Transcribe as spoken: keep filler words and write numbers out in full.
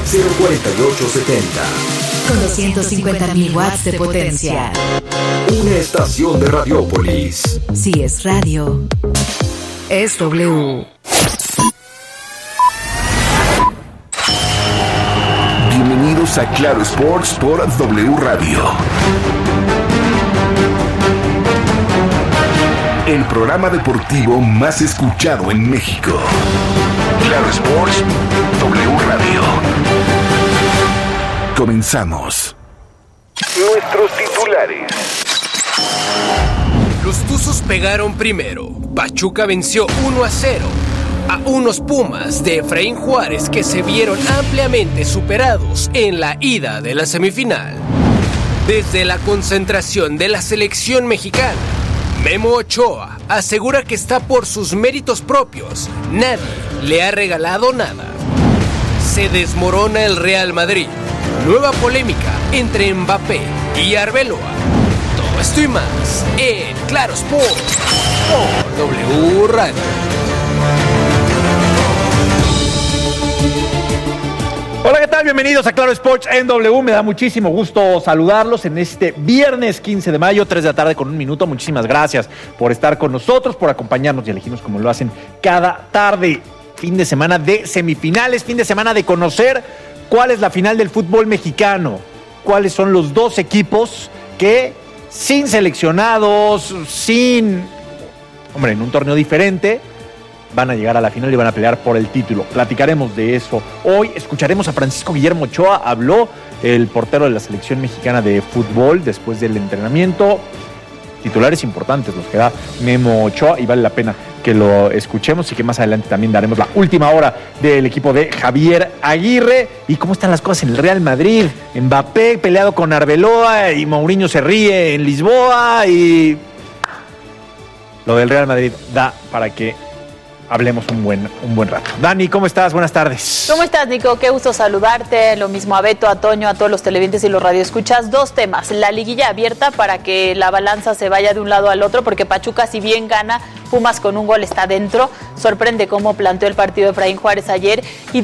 cero cuatro ocho siete cero. Con doscientos cincuenta mil watts de potencia. Una estación de Radiópolis. Si es radio, es W. Bienvenidos a Claro Sports por W Radio. El programa deportivo más escuchado en México. Claro Sports, W Radio. Comenzamos. Nuestros titulares. Los Tuzos pegaron primero. Pachuca venció uno a cero a unos Pumas de Efraín Juárez que se vieron ampliamente superados en la ida de la semifinal. Desde la concentración de la selección mexicana, Memo Ochoa asegura que está por sus méritos propios. Nadie le ha regalado nada. Se desmorona el Real Madrid. Nueva polémica entre Mbappé y Arbeloa. Todo esto y más en Claro Sports por W Radio. Hola, ¿qué tal? Bienvenidos a Claro Sports en W. Me da muchísimo gusto saludarlos en este viernes quince de mayo, tres de la tarde con un minuto. Muchísimas gracias por estar con nosotros, por acompañarnos y elegirnos como lo hacen cada tarde. Fin de semana de semifinales, fin de semana de conocer cuál es la final del fútbol mexicano, cuáles son los dos equipos que sin seleccionados, sin, hombre, en un torneo diferente, van a llegar a la final y van a pelear por el título. Platicaremos de eso. Hoy escucharemos a Francisco Guillermo Ochoa. Habló el portero de la selección mexicana de fútbol después del entrenamiento. Titulares importantes los que da Memo Ochoa y vale la pena que lo escuchemos y que más adelante también daremos la última hora del equipo de Javier Aguirre. ¿Y cómo están las cosas en el Real Madrid? Mbappé peleado con Arbeloa y Mourinho se ríe en Lisboa y lo del Real Madrid da para que hablemos un buen, un buen rato. Dani, ¿cómo estás? Buenas tardes. ¿Cómo estás, Nico? Qué gusto saludarte. Lo mismo a Beto, a Toño, a todos los televidentes y los radioescuchas. Dos temas. La liguilla abierta para que la balanza se vaya de un lado al otro, porque Pachuca, si bien gana, Pumas con un gol está dentro. Sorprende cómo planteó el partido de Efraín Juárez ayer. Y